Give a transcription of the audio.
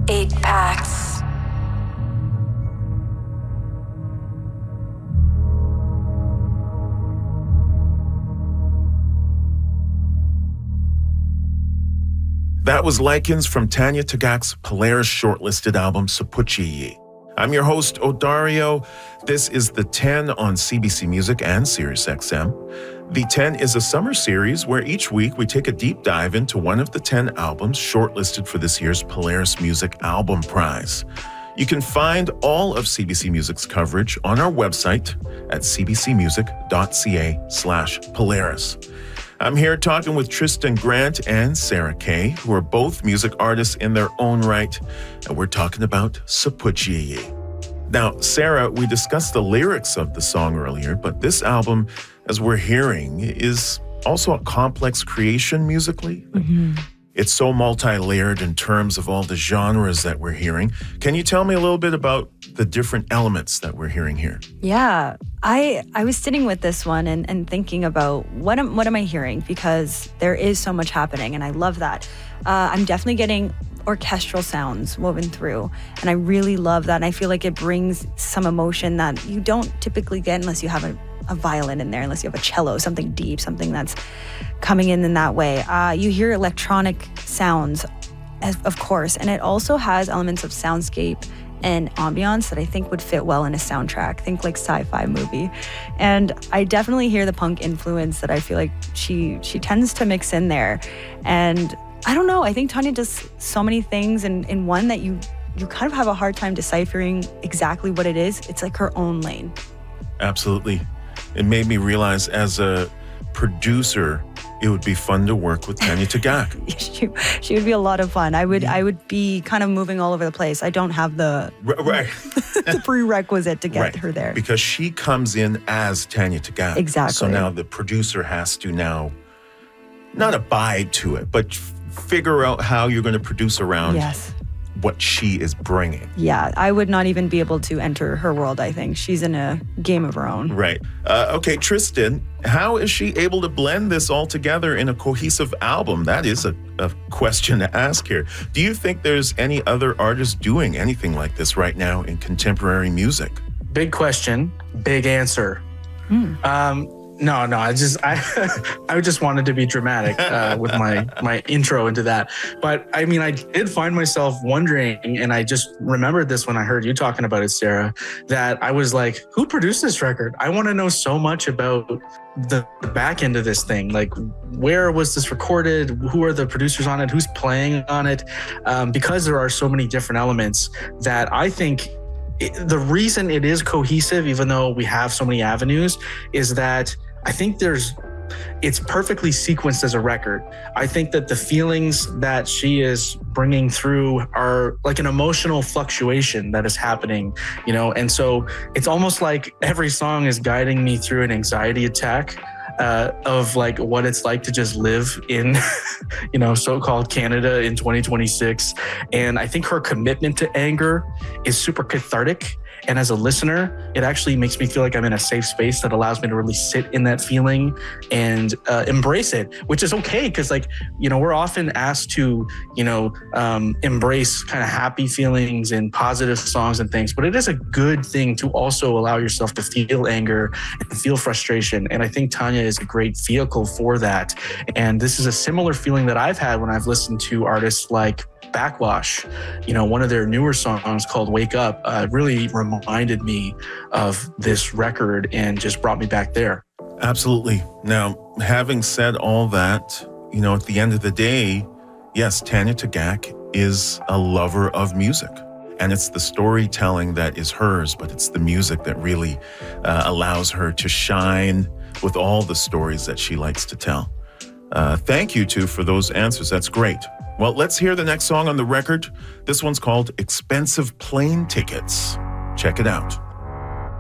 8 packs. That was Lichens from Tanya Tagaq's Polaris shortlisted album, Sapuchiyi. I'm your host, Odario. This is The 10 on CBC Music and SiriusXM. The 10 is a summer series where each week we take a deep dive into one of the 10 albums shortlisted for this year's Polaris Music Album Prize. You can find all of CBC Music's coverage on our website at cbcmusic.ca/Polaris. I'm here talking with Tristan Grant and Sarah Kay, who are both music artists in their own right, and we're talking about Sapuchiyi. Now, Sarah, we discussed the lyrics of the song earlier, but this album, as we're hearing, is also a complex creation musically. Mm-hmm. It's so multi-layered in terms of all the genres that we're hearing. Can you tell me a little bit about the different elements that we're hearing here? Yeah, I was sitting with this one and thinking about what am I hearing, because there is so much happening, and I love that. I'm definitely getting orchestral sounds woven through, and I really love that. And I feel like it brings some emotion that you don't typically get unless you have a violin in there, unless you have a cello, something deep, something that's coming in that way. You hear electronic sounds, of course, and it also has elements of soundscape and ambiance that I think would fit well in a soundtrack. Think like sci-fi movie. And I definitely hear the punk influence that I feel like she tends to mix in there. And I don't know, I think Tanya does so many things in one that you kind of have a hard time deciphering exactly what it is. It's like her own lane. Absolutely. It made me realize as a producer, it would be fun to work with Tanya Tagaq. She would be a lot of fun. I would be kind of moving all over the place. I don't have the the prerequisite to get her there. Because she comes in as Tanya Tagaq. Exactly. So now the producer has to now not abide to it, but figure out how you're going to produce around what she is bringing. Yeah, I would not even be able to enter her world, I think. She's in a game of her own. Right. Okay, Tristan, how is she able to blend this all together in a cohesive album? That is a question to ask here. Do you think there's any other artists doing anything like this right now in contemporary music? Big question, big answer. No, I just wanted to be dramatic with my intro into that. But I mean, I did find myself wondering, and I just remembered this when I heard you talking about it, Sarah, that I was like, who produced this record? I want to know so much about the back end of this thing. Like, where was this recorded? Who are the producers on it? Who's playing on it? Because there are so many different elements that I think the reason it is cohesive, even though we have so many avenues, is that I think it's perfectly sequenced as a record. I think that the feelings that she is bringing through are like an emotional fluctuation that is happening, and so it's almost like every song is guiding me through an anxiety attack of like what it's like to just live in, so-called Canada in 2026. And I think her commitment to anger is super cathartic. And as a listener, it actually makes me feel like I'm in a safe space that allows me to really sit in that feeling and embrace it, which is okay. Because we're often asked to, embrace kind of happy feelings and positive songs and things. But it is a good thing to also allow yourself to feel anger and feel frustration. And I think Tanya is a great vehicle for that. And this is a similar feeling that I've had when I've listened to artists like Backwash. One of their newer songs called Wake Up really reminded me of this record and just brought me back there. Absolutely. Now, having said all that, at the end of the day, yes, Tanya Tagaq is a lover of music. And it's the storytelling that is hers, but it's the music that really allows her to shine with all the stories that she likes to tell. Thank you, too, for those answers. That's great. Well, let's hear the next song on the record. This one's called Expensive Plane Tickets. Check it out.